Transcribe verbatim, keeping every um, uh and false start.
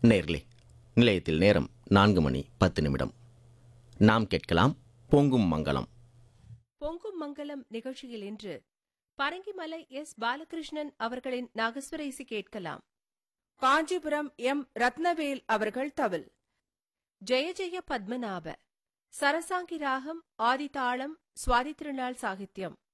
நேர்களே, நிலையத்தில் நேரம் நான்கு மணி பத்து நிமிடம். நாம் கேட்கலாம் பொங்கும் மங்களம். பொங்கும் மங்கலம் நிகழ்ச்சியில் இன்று பரங்கிமலை எஸ் பாலகிருஷ்ணன் அவர்களின் நாகஸ்வர இசை கேட்கலாம். காஞ்சிபுரம் எம் ரத்னவேல் அவர்கள் தவில். ஜெய ஜெய பத்மநாப. சரசாங்கி ராகம், ஆதிதாளம், சுவாதி திருநாள் சாகித்யம்.